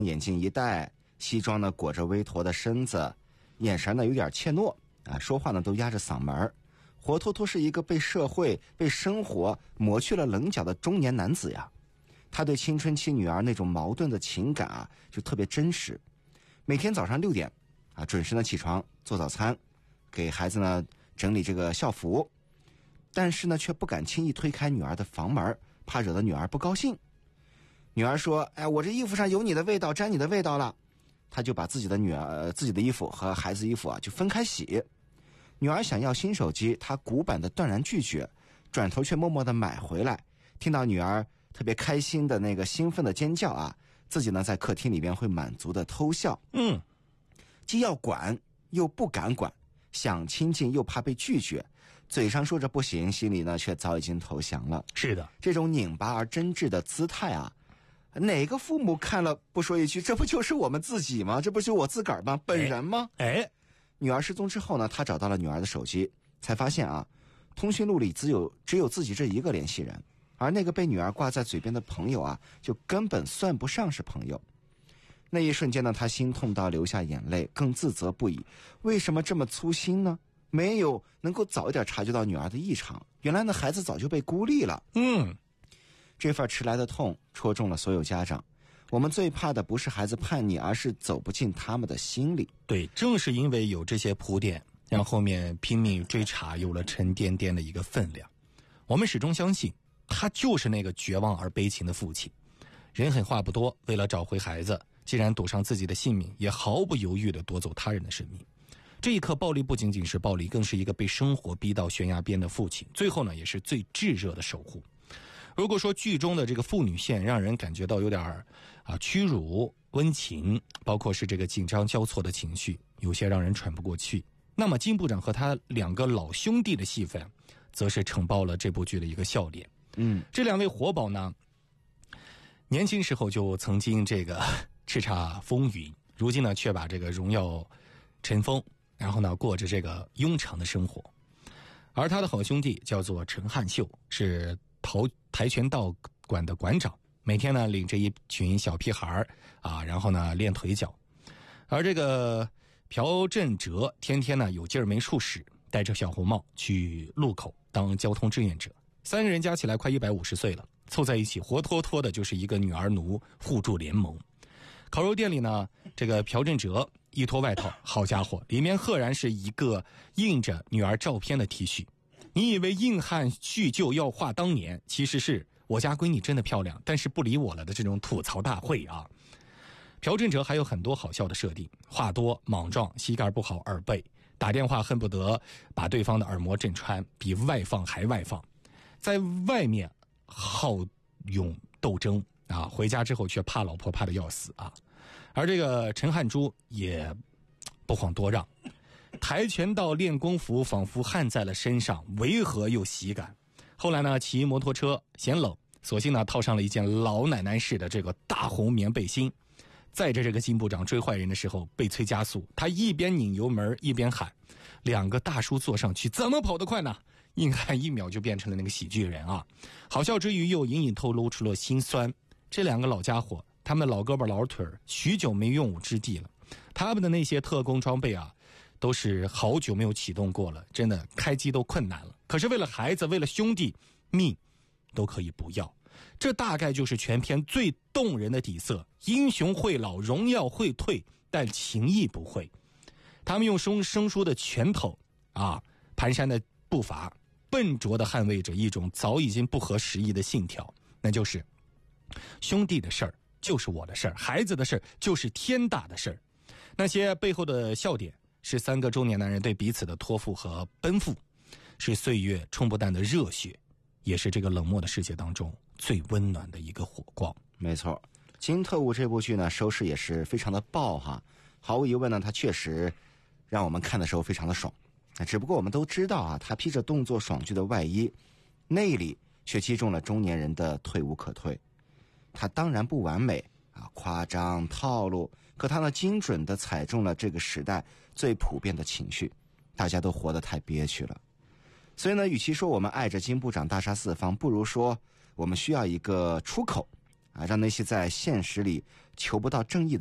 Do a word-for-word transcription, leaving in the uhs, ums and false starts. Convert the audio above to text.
眼镜一戴，西装呢裹着微驼的身子，眼神呢有点怯懦啊，说话呢都压着嗓门，活脱脱是一个被社会、被生活磨去了棱角的中年男子呀。他对青春期女儿那种矛盾的情感啊，就特别真实。每天早上六点啊，准时呢起床做早餐，给孩子呢整理这个校服，但是呢却不敢轻易推开女儿的房门，怕惹得女儿不高兴。女儿说：“哎，我这衣服上有你的味道，沾你的味道了。”他就把自己的女儿、自己的衣服和孩子衣服啊就分开洗。女儿想要新手机，他古板的断然拒绝，转头却默默的买回来。听到女儿特别开心的那个兴奋的尖叫啊，自己呢在客厅里边会满足的偷笑。 嗯， 既要管又不敢管，想亲近又怕被拒绝，嘴上说着不行，心里呢却早已经投降了。 是的， 这种拧巴而真挚的姿态啊，哪个父母看了不说一句，这不就是我们自己吗？这不就是我自个儿吗？本人吗？ 哎， 女儿失踪之后呢，他找到了女儿的手机，才发现啊，通讯录里只有只有自己这一个联系人，而那个被女儿挂在嘴边的朋友啊，就根本算不上是朋友。那一瞬间呢，他心痛到流下眼泪，更自责不已。为什么这么粗心呢？没有能够早一点察觉到女儿的异常，原来那孩子早就被孤立了。 嗯， 这份迟来的痛戳中了所有家长。我们最怕的不是孩子叛逆，而是走不进他们的心里。 对，正是因为有这些铺垫，让后面拼命追查有了沉甸甸的一个分量。我们始终相信，他就是那个绝望而悲情的父亲。人狠话不多，为了找回孩子，既然赌上自己的性命，也毫不犹豫地夺走他人的生命。这一刻，暴力不仅仅是暴力，更是一个被生活逼到悬崖边的父亲，最后呢，也是最炙热的守护。如果说剧中的这个父女线让人感觉到有点啊屈辱、温情，包括是这个紧张交错的情绪，有些让人喘不过气，那么金部长和他两个老兄弟的戏份，则是承包了这部剧的一个笑点。 嗯， 这两位活宝呢，年轻时候就曾经这个叱咤风云，如今呢却把这个荣耀尘封，然后呢过着这个庸常的生活。而他的好兄弟叫做陈汉秀，是跆跆拳道馆的馆长，每天呢领着一群小屁孩啊，然后呢练腿脚。而这个朴振哲天天呢有劲儿没处使，戴着小红帽去路口当交通志愿者。三个人加起来快一百五十岁了，凑在一起活脱脱的就是一个女儿奴互助联盟。烤肉店里呢，这个朴振哲一脱外套，好家伙，里面赫然是一个印着女儿照片的 T 恤。你以为硬汉叙旧要话当年，其实是我家闺女真的漂亮，但是不理我了的这种吐槽大会啊。朴振哲还有很多好笑的设定，话多莽撞，膝盖不好耳背，打电话恨不得把对方的耳膜震穿，比外放还外放，在外面好勇斗争啊，回家之后却怕老婆怕得要死啊。而这个陈汉珠也不遑多让，跆拳道练功服仿佛焊在了身上，违和又喜感。后来呢，骑摩托车嫌冷，索性呢套上了一件老奶奶式的这个大红棉背心，载着这个金部长追坏人的时候被催加速，他一边拧油门一边喊：“两个大叔坐上去怎么跑得快呢？”硬汉一秒就变成了那个喜剧人啊！好笑之余又隐隐透露出了心酸。这两个老家伙，他们的老胳膊老腿许久没用武之地了，他们的那些特工装备啊，都是好久没有启动过了，真的开机都困难了。可是为了孩子，为了兄弟，命都可以不要。这大概就是全片最动人的底色。英雄会老，荣耀会退，但情义不会。他们用生生疏的拳头啊，蹒跚的步伐，笨拙地捍卫着一种早已经不合时宜的信条，那就是兄弟的事儿就是我的事儿，孩子的事儿就是天大的事儿。那些背后的笑点是三个中年男人对彼此的托付和奔赴，是岁月冲不淡的热血，也是这个冷漠的世界当中最温暖的一个火光。 没错，《金特务》这部剧呢，收视也是非常的爆哈。毫无疑问呢，它确实让我们看的时候非常的爽。只不过我们都知道啊，它披着动作爽剧的外衣，内里却击中了中年人的退无可退。它当然不完美啊，夸张套路，可它呢精准地踩中了这个时代最普遍的情绪，大家都活得太憋屈了。所以呢，与其说我们爱着金部长大杀四方，不如说我们需要一个出口， 啊，让那些在现实里求不到正义的